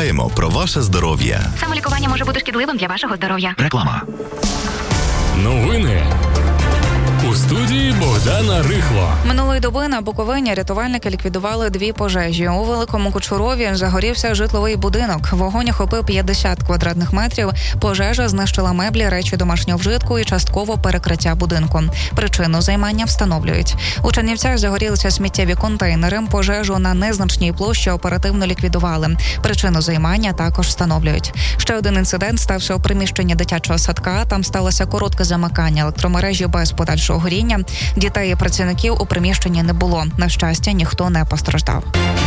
дбаємо про ваше здоров'я. Самолікування може бути шкідливим для вашого здоров'я. Реклама. Новини. У студії Богдана Рихло. Минулої доби на Буковині рятувальники ліквідували 2 пожежі. У Великому Кучурові загорівся житловий будинок. Вогонь охопив 50 квадратних метрів. Пожежа знищила меблі, речі домашнього вжитку і частково перекриття будинку. Причину займання встановлюють. У Чернівцях загорілися сміттєві контейнери. Пожежу на незначній площі оперативно ліквідували. Причину займання також встановлюють. Ще один інцидент стався у приміщенні дитячого садка. Там сталося коротке замикання електромережі без подальшого горіння. Дітей і працівників у приміщенні не було. На щастя, ніхто не постраждав.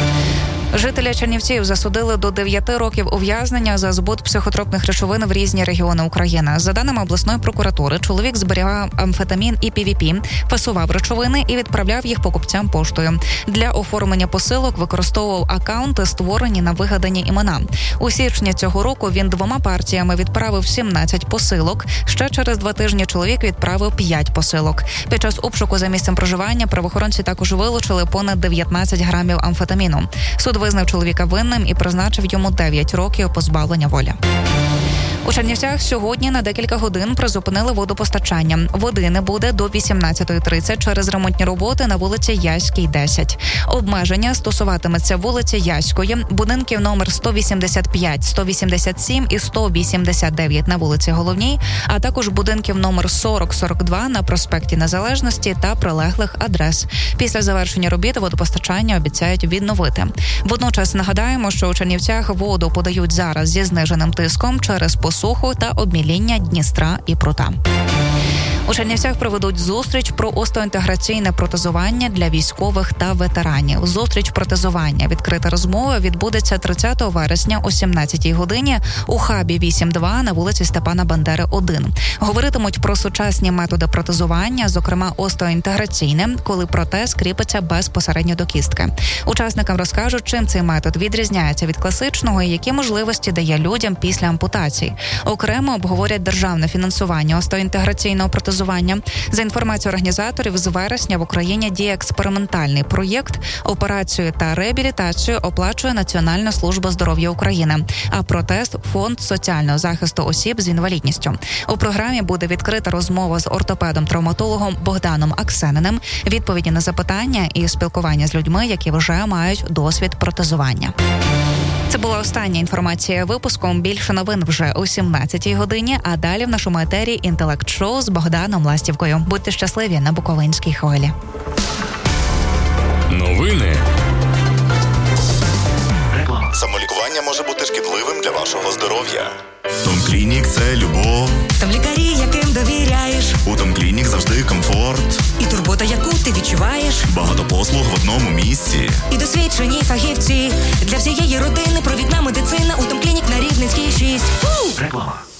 Жителя Чернівців засудили до 9 років ув'язнення за збут психотропних речовин в різні регіони України. За даними обласної прокуратури, чоловік зберігав амфетамін і ПВП, фасував речовини і відправляв їх покупцям поштою. Для оформлення посилок використовував акаунти, створені на вигадані імена. У січні цього року він 2 партіями відправив 17 посилок. Ще через 2 тижні чоловік відправив 5 посилок. Під час обшуку за місцем проживання правоохоронці також вилучили понад 19 грамів амфетаміну. Суд визнав чоловіка винним і призначив йому 9 років позбавлення волі. У Чернівцях сьогодні на декілька годин призупинили водопостачання. Води не буде до 18:30 через ремонтні роботи на вулиці Яській, 10. Обмеження стосуватиметься вулиці Яської, будинків номер 185, 187 і 189 на вулиці Головній, а також будинків номер 40-42 на проспекті Незалежності та прилеглих адрес. Після завершення робіт водопостачання обіцяють відновити. Водночас нагадаємо, що у Чернівцях воду подають зараз зі зниженим тиском через посуху та обміління Дністра і прута. У Чернівцях проведуть зустріч про остеоінтеграційне протезування для військових та ветеранів. Зустріч протезування. Відкрита розмова відбудеться 30 вересня о 17-й годині у хабі 8-2 на вулиці Степана Бандери, 1. Говоритимуть про сучасні методи протезування, зокрема остеоінтеграційне, коли протез кріпиться безпосередньо до кістки. Учасникам розкажуть, чим цей метод відрізняється від класичного і які можливості дає людям після ампутації. Окремо обговорять державне фінансування остеоінтеграційного протезування. За інформацією організаторів, з вересня в Україні діє експериментальний проєкт. Операцію та реабілітацію оплачує Національна служба здоров'я України, а протез – Фонд соціального захисту осіб з інвалідністю. У програмі буде відкрита розмова з ортопедом-травматологом Богданом Аксениним, відповіді на запитання і спілкування з людьми, які вже мають досвід протезування. Це була остання інформація випуску. Більше новин вже о 17-й годині, а далі в нашому етері інтелект-шоу з Богданом Ластівкою. Будьте щасливі на Буковинській хвилі. Новини. Самолікування може бути шкідливим для вашого здоров'я. Том Клінік – це любов. Там лікарі, яким довіряєш. У Том Клінік завжди комфорт. І турбота, яку ти відчуваєш. Багато послуг в одному місці. І досвідчені фахівці. Для всієї родини провідна медицина. У Том Клінік на Рівненській 6. Реклама.